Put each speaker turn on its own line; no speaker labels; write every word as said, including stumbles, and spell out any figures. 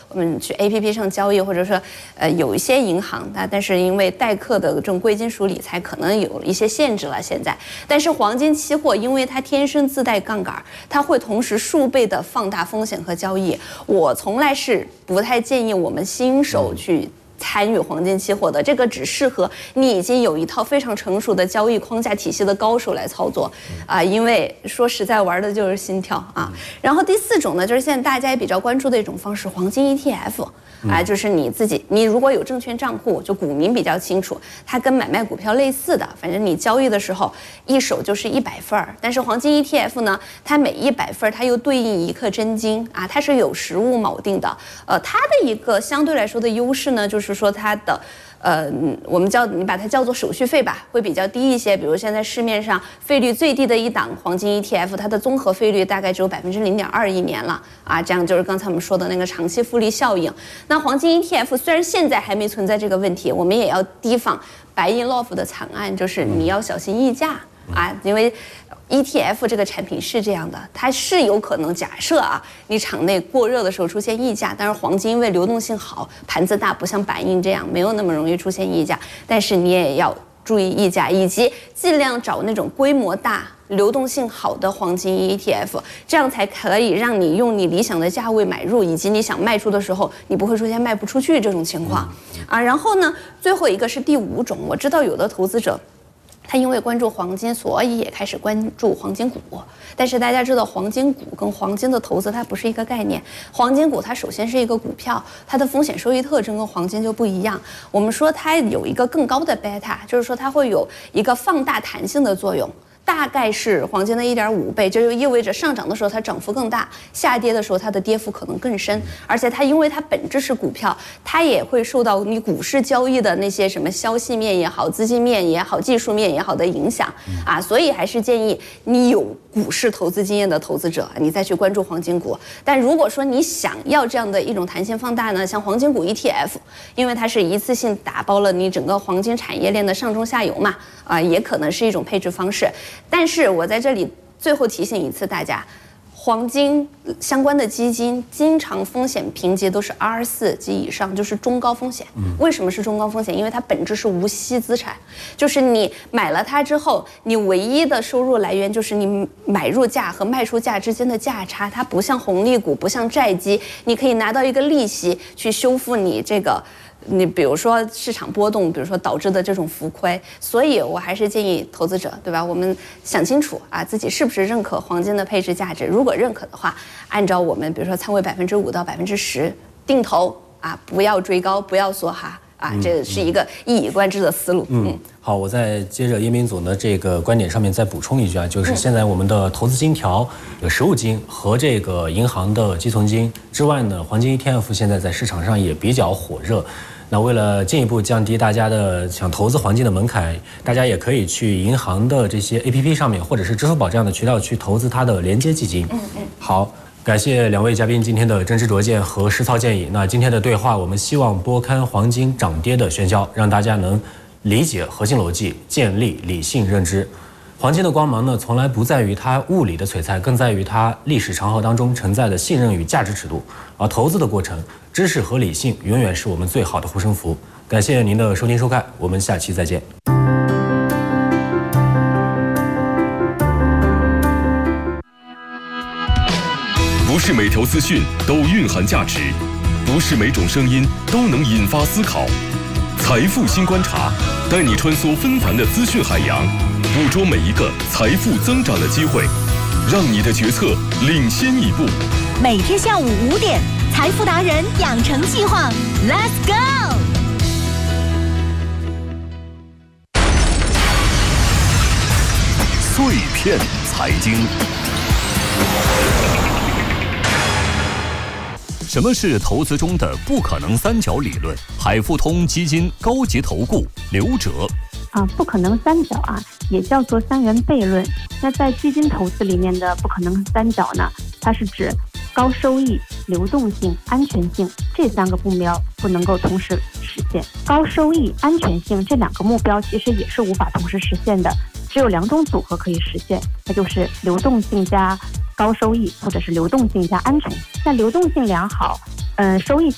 嗯去 A P P 上交易，或者说呃有一些银行它，但是因为代客的这种贵金属理财可能有一些限制了现在。但是黄金期货因为它天生自带杠杆，它会同时数倍的放大风险和交易。我从来是不太建议我们新手去参与黄金期货的，这个只适合你已经有一套非常成熟的交易框架体系的高手来操作啊，因为说实在玩的就是心跳啊。然后第四种呢，就是现在大家也比较关注的一种方式，黄金 E T F。啊，就是你自己，你如果有证券账户，就股民比较清楚，它跟买卖股票类似的，反正你交易的时候一手就是一百份儿。但是黄金 E T F 呢，它每一百份它又对应一克真金啊，它是有实物锚定的。呃，它的一个相对来说的优势呢，就是说它的。呃，我们叫你把它叫做手续费吧，会比较低一些。比如现在市面上费率最低的一档黄金 E T F， 它的综合费率大概只有百分之零点二一年了啊，这样就是刚才我们说的那个长期复利效应。那黄金 E T F 虽然现在还没存在这个问题，我们也要提防白银 L O F 的惨案，就是你要小心溢价啊，因为。E T F 这个产品是这样的，它是有可能假设啊，你场内过热的时候出现溢价，但是黄金因为流动性好，盘子大，不像白银这样没有那么容易出现溢价，但是你也要注意溢价，以及尽量找那种规模大、流动性好的黄金 E T F， 这样才可以让你用你理想的价位买入，以及你想卖出的时候，你不会出现卖不出去这种情况啊。然后呢，最后一个是第五种，我知道有的投资者。他因为关注黄金，所以也开始关注黄金股。但是大家知道，黄金股跟黄金的投资它不是一个概念。黄金股它首先是一个股票，它的风险收益特征跟黄金就不一样。我们说它有一个更高的贝塔，就是说它会有一个放大弹性的作用。大概是黄金的 一点五倍，这就意味着上涨的时候它涨幅更大，下跌的时候它的跌幅可能更深。而且它因为它本质是股票，它也会受到你股市交易的那些什么消息面也好、资金面也好、技术面也好的影响啊，所以还是建议你有股市投资经验的投资者，你再去关注黄金股。但如果说你想要这样的一种弹性放大呢，像黄金股 E T F， 因为它是一次性打包了你整个黄金产业链的上中下游嘛，啊，也可能是一种配置方式。但是我在这里最后提醒一次大家，黄金相关的基金经常风险评级都是 R 四 及以上，就是中高风险。为什么是中高风险？因为它本质是无息资产，就是你买了它之后，你唯一的收入来源就是你买入价和卖出价之间的价差。它不像红利股，不像债基，你可以拿到一个利息去修复你这个。你比如说市场波动，比如说导致的这种浮亏，所以我还是建议投资者，对吧？我们想清楚啊，自己是不是认可黄金的配置价值？如果认可的话，按照我们比如说仓位百分之五到百分之十定投啊，不要追高，不要梭哈啊，这是一个一以贯之的思路。
嗯，好，我再接着叶明总的这个观点上面再补充一句啊，就是现在我们的投资金条、有实物金和这个银行的基存金之外呢，黄金 E T F 现在在市场上也比较火热。那为了进一步降低大家的想投资黄金的门槛，大家也可以去银行的这些 A P P 上面，或者是支付宝这样的渠道去投资它的连接基金。嗯嗯。好，感谢两位嘉宾今天的真知灼见和实操建议。那今天的对话，我们希望拨开黄金涨跌的喧嚣，让大家能理解核心逻辑，建立理性认知。黄金的光芒呢，从来不在于它物理的璀璨，更在于它历史长河当中承载的信任与价值尺度。而投资的过程，知识和理性永远是我们最好的护身符。感谢您的收听收看，我们下期再见。
不是每条资讯都蕴含价值，不是每种声音都能引发思考。财富新观察，带你穿梭纷繁的资讯海洋，捕捉每一个财富增长的机会，让你的决策领先一步。
每天下午五点，财富达人养成计划 ，Let's go！
碎片财经。什么是投资中的不可能三角理论？海富通基金高级投顾刘哲。
啊，不可能三角啊，也叫做三元悖论。那在基金投资里面的不可能三角呢，它是指高收益、流动性、安全性这三个目标不能够同时实现。高收益、安全性这两个目标其实也是无法同时实现的，只有两种组合可以实现，那就是流动性加高收益，或者是流动性加安全。那流动性良好，嗯、呃，收益